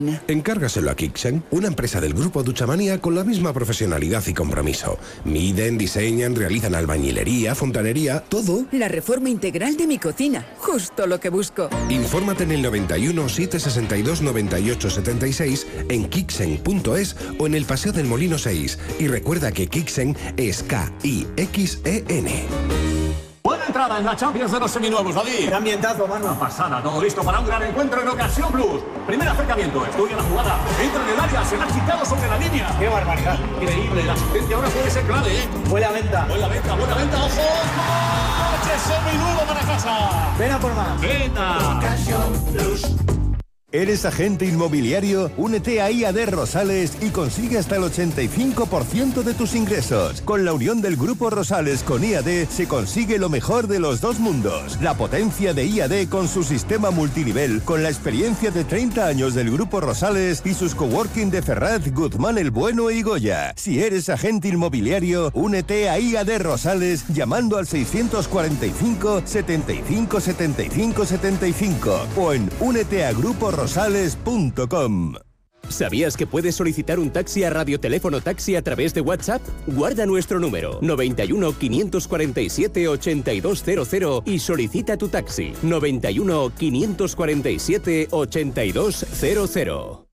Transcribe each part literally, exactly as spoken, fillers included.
Encárgaselo a Kixen, una empresa del grupo Duchamanía con la misma profesionalidad y compromiso. Miden, diseñan, realizan albañilería, fontanería, todo. La reforma integral de mi cocina, justo lo que busco. Infórmate en el noventa y uno, setecientos sesenta y dos, noventa y ocho setenta y seis, en kixen punto es o en el Paseo del Molino seis. Y recuerda que Kixen es K I X E N. Buena entrada en la Champions de los seminuevos, David. Qué ambientazo, mano. Una pasada, todo listo para un gran encuentro en Ocasión Plus. Primer acercamiento, estudia la jugada, entra en el área, se la ha quitado sobre la línea. Qué barbaridad. Increíble, la asistencia ahora puede ser clave, ¿eh? Buena venta. Buena venta, buena venta, ojo. ¡Coche seminuevo para casa! Ven a por más. Venta. Ocasión Plus. ¿Eres agente inmobiliario? Únete a I A D Rosales y consigue hasta el ochenta y cinco por ciento de tus ingresos. Con la unión del Grupo Rosales con I A D se consigue lo mejor de los dos mundos. La potencia de I A D con su sistema multinivel, con la experiencia de treinta años del Grupo Rosales y sus coworking de Ferraz, Guzmán el Bueno y Goya. Si eres agente inmobiliario, únete a I A D Rosales llamando al seiscientos cuarenta y cinco, setenta y cinco, setenta y cinco, setenta y cinco o en únete a grupo rosales punto com. ¿Sabías que puedes solicitar un taxi a Radioteléfono Taxi a través de WhatsApp? Guarda nuestro número noventa y uno, quinientos cuarenta y siete, ochenta y dos cero cero y solicita tu taxi noventa y uno, quinientos cuarenta y siete, ochenta y dos cero cero.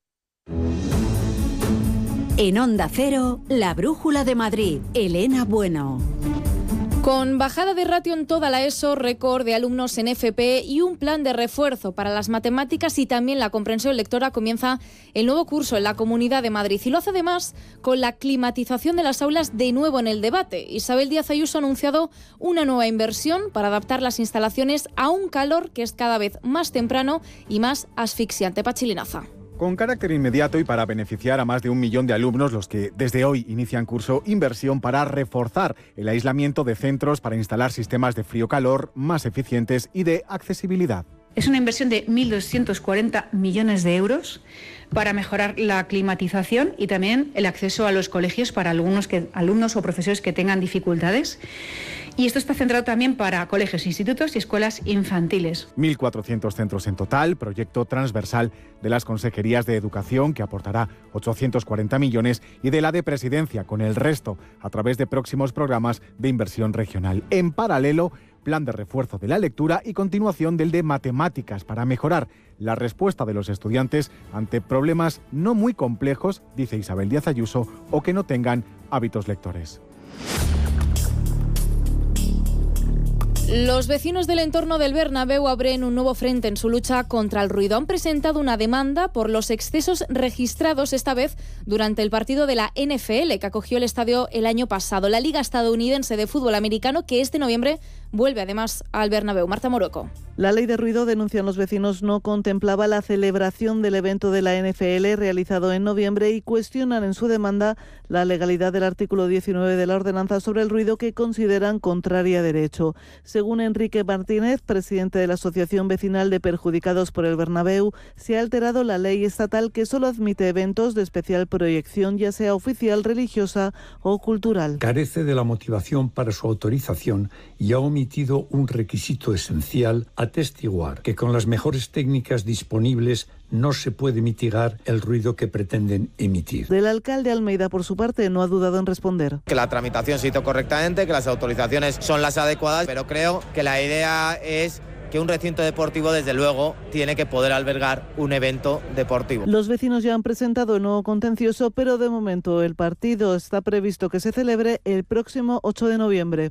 En Onda Cero, la Brújula de Madrid, Elena Bueno. Con bajada de ratio en toda la ESO, récord de alumnos en F P y un plan de refuerzo para las matemáticas y también la comprensión lectora, comienza el nuevo curso en la Comunidad de Madrid. Y lo hace además con la climatización de las aulas de nuevo en el debate. Isabel Díaz Ayuso ha anunciado una nueva inversión para adaptar las instalaciones a un calor que es cada vez más temprano y más asfixiante. Pachi Linaza. Con carácter inmediato y para beneficiar a más de un millón de alumnos, los que desde hoy inician curso, inversión para reforzar el aislamiento de centros para instalar sistemas de frío-calor más eficientes y de accesibilidad. Es una inversión de mil doscientos cuarenta millones de euros para mejorar la climatización y también el acceso a los colegios para alumnos, que, alumnos o profesores que tengan dificultades. Y esto está centrado también para colegios, institutos y escuelas infantiles. mil cuatrocientos centros en total, proyecto transversal de las consejerías de Educación que aportará ochocientos cuarenta millones y de la de Presidencia con el resto a través de próximos programas de inversión regional. En paralelo, plan de refuerzo de la lectura y continuación del de matemáticas para mejorar la respuesta de los estudiantes ante problemas no muy complejos, dice Isabel Díaz Ayuso, o que no tengan hábitos lectores. Los vecinos del entorno del Bernabéu abren un nuevo frente en su lucha contra el ruido. Han presentado una demanda por los excesos registrados, esta vez durante el partido de la N F L que acogió el estadio el año pasado. La Liga Estadounidense de Fútbol Americano, que este noviembre vuelve además al Bernabéu. Marta Morueco. La ley de ruido, denuncian los vecinos, no contemplaba la celebración del evento de la N F L realizado en noviembre y cuestionan en su demanda la legalidad del artículo diecinueve de la ordenanza sobre el ruido, que consideran contraria a derecho. Según Enrique Martínez, presidente de la Asociación Vecinal de Perjudicados por el Bernabéu, se ha alterado la ley estatal que solo admite eventos de especial proyección, ya sea oficial, religiosa o cultural. Carece de la motivación para su autorización y ha omitido un requisito esencial: atestiguar que con las mejores técnicas disponibles no se puede mitigar el ruido que pretenden emitir. Del alcalde Almeida, por su parte, no ha dudado en responder. Que la tramitación se hizo correctamente, que las autorizaciones son las adecuadas, pero creo que la idea es que un recinto deportivo, desde luego, tiene que poder albergar un evento deportivo. Los vecinos ya han presentado el nuevo contencioso, pero de momento el partido está previsto que se celebre el próximo ocho de noviembre.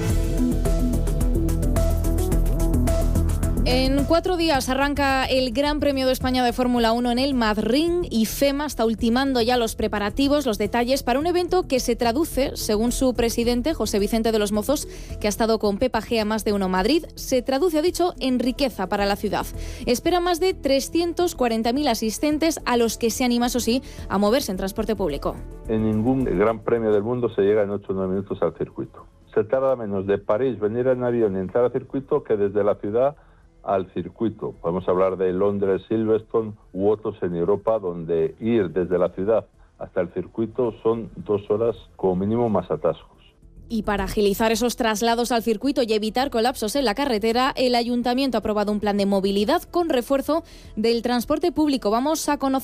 En cuatro días arranca el Gran Premio de España de Fórmula uno en el Madrid y FEMA está ultimando ya los preparativos, los detalles para un evento que se traduce, según su presidente, José Vicente de los Mozos, que ha estado con Pepa G a más de uno Madrid, se traduce, ha dicho, en riqueza para la ciudad. Espera más de trescientos cuarenta mil asistentes, a los que se anima, eso sí, a moverse en transporte público. En ningún Gran Premio del mundo se llega en ocho o nueve minutos al circuito. Se tarda menos de París venir en avión y entrar al circuito que desde la ciudad al circuito. Podemos hablar de Londres, Silverstone u otros en Europa, donde ir desde la ciudad hasta el circuito son dos horas como mínimo más atascos. Y para agilizar esos traslados al circuito y evitar colapsos en la carretera, el Ayuntamiento ha aprobado un plan de movilidad con refuerzo del transporte público. Vamos a conocer